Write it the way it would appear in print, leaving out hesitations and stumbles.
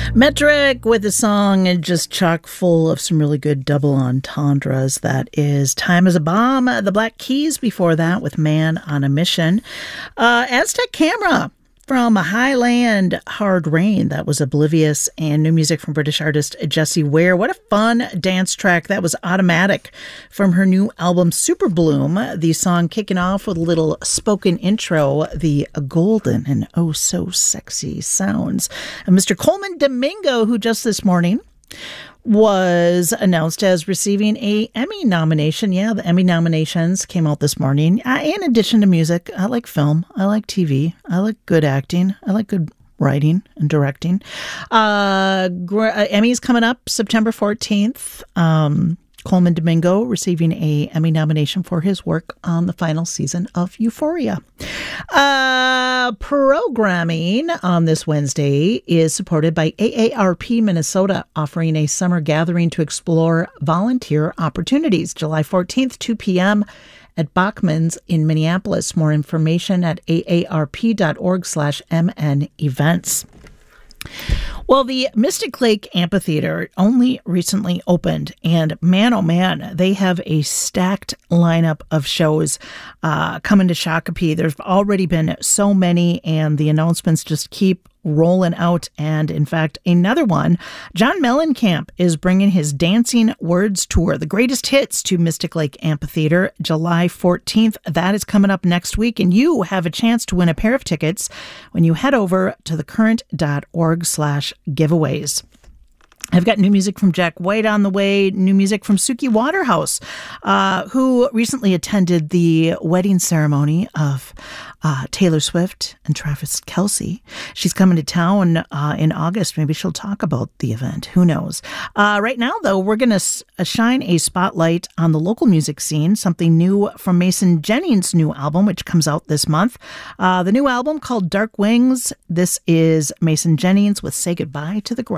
Metric with a song just chock full of some really good double entendres. That is Time is a Bomb, the Black Keys before that with Man on a Mission. Aztec Camera from Highland Hard Rain, that was Oblivious, and new music from British artist Jessie Ware. What a fun dance track. That was Automatic from her new album Super Bloom. The song kicking off with a little spoken intro, the golden and oh so sexy sounds of Mr. Coleman Domingo, who just this morning was announced as receiving a Emmy nomination. Yeah, the Emmy nominations came out this morning. In addition to music, I like film, I like TV, I like good acting, I like good writing and directing. Emmy's coming up September 14th. Coleman Domingo receiving a Emmy nomination for his work on the final season of Euphoria. Programming on this Wednesday is supported by AARP Minnesota, offering a summer gathering to explore volunteer opportunities. July 14th, 2 p.m. at Bachman's in Minneapolis. More information at aarp.org/MN events. Well, the Mystic Lake Amphitheater only recently opened, and man, oh man, they have a stacked lineup of shows coming to Shakopee. There's already been so many, and the announcements just keep rolling out. And in fact, another one, John Mellencamp is bringing his Dancing Words Tour, the greatest hits, to Mystic Lake Amphitheater July 14th. That is coming up next week, and you have a chance to win a pair of tickets when you head over to thecurrent.org/giveaways. I've got new music from Jack White on the way, new music from Suki Waterhouse, who recently attended the wedding ceremony of Taylor Swift and Travis Kelce. She's coming to town in August. Maybe she'll talk about the event. Who knows? Right now, though, we're going to shine a spotlight on the local music scene, something new from Mason Jennings' new album, which comes out this month. The new album called Dark Wings. This is Mason Jennings with Say Goodbye to the Ground.